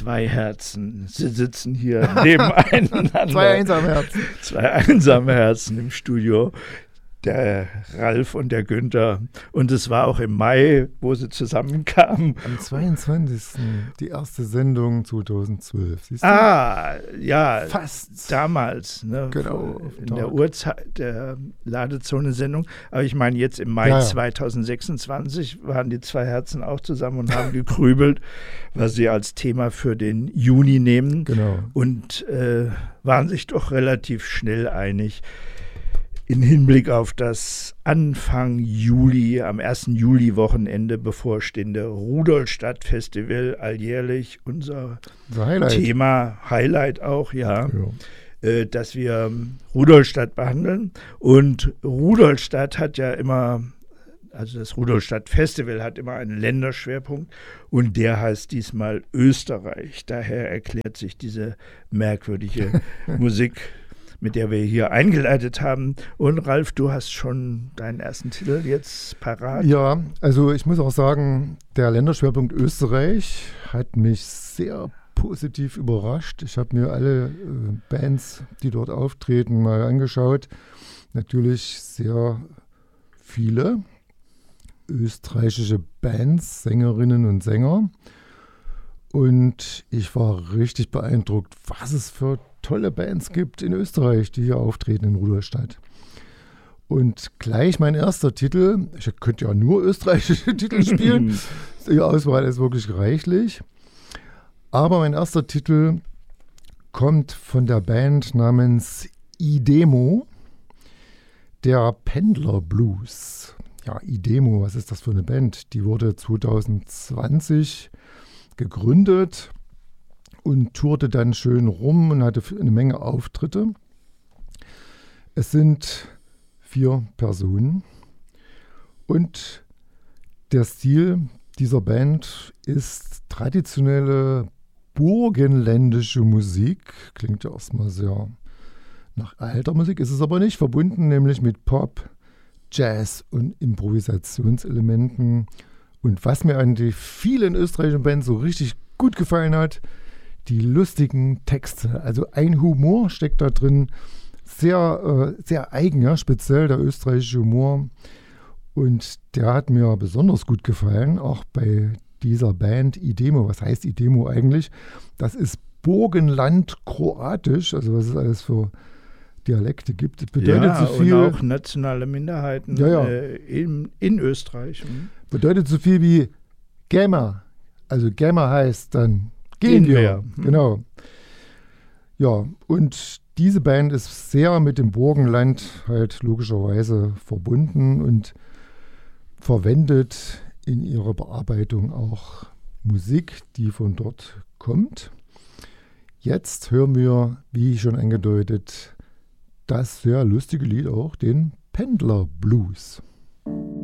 2 Herzen. Sie sitzen hier nebeneinander. 2 einsame Herzen. 2 einsame Herzen im Studio. Der Ralf und der Günther. Und es war auch im Mai, wo sie zusammenkamen. Am 22. die erste Sendung 2012. Siehst du? Ja. Fast. Damals. Ne, genau. In der Uhrzeit der Ladezone-Sendung. Aber ich meine, jetzt im Mai 2026 waren die 2 Herzen auch zusammen und haben gegrübelt, was sie als Thema für den Juni nehmen. Genau. Und waren sich doch relativ schnell einig. In Hinblick auf das Anfang Juli, am 1. Juli-Wochenende bevorstehende Rudolstadt-Festival, alljährlich unser Thema, Highlight auch, dass wir Rudolstadt behandeln. Und Rudolstadt hat ja immer, also das Rudolstadt-Festival hat immer einen Länderschwerpunkt und der heißt diesmal Österreich. Daher erklärt sich diese merkwürdige Musik, mit der wir hier eingeleitet haben. Und Ralf, du hast schon deinen ersten Titel jetzt parat. Ja, also ich muss auch sagen, der Länderschwerpunkt Österreich hat mich sehr positiv überrascht. Ich habe mir alle Bands, die dort auftreten, mal angeschaut. Natürlich sehr viele österreichische Bands, Sängerinnen und Sänger. Und ich war richtig beeindruckt, was es für tolle Bands gibt in Österreich, die hier auftreten in Rudolstadt. Und gleich mein erster Titel, ich könnte ja nur österreichische Titel spielen, die Auswahl ist wirklich reichlich. Aber mein erster Titel kommt von der Band namens Idemo, der Pendler Blues. Ja, Idemo, was ist das für eine Band? Die wurde 2020 gegründet und tourte dann schön rum und hatte eine Menge Auftritte. Es sind 4 Personen und der Stil dieser Band ist traditionelle burgenländische Musik. Klingt ja erstmal sehr nach alter Musik, ist es aber nicht, verbunden nämlich mit Pop, Jazz und Improvisationselementen. Und was mir an die vielen österreichischen Bands so richtig gut gefallen hat, die lustigen Texte. Also ein Humor steckt da drin, sehr, sehr eigen, ja, speziell der österreichische Humor. Und der hat mir besonders gut gefallen, auch bei dieser Band Idemo. Was heißt Idemo eigentlich? Das ist Burgenland-Kroatisch, also was es alles für Dialekte gibt. Bedeutet so viel, und auch nationale Minderheiten in Österreich. Bedeutet so viel wie Gamer. Also Gamer heißt dann gehen wir. Genau. Ja, und diese Band ist sehr mit dem Burgenland halt logischerweise verbunden und verwendet in ihrer Bearbeitung auch Musik, die von dort kommt. Jetzt hören wir, wie schon angedeutet, das sehr lustige Lied auch, den Pendler Blues.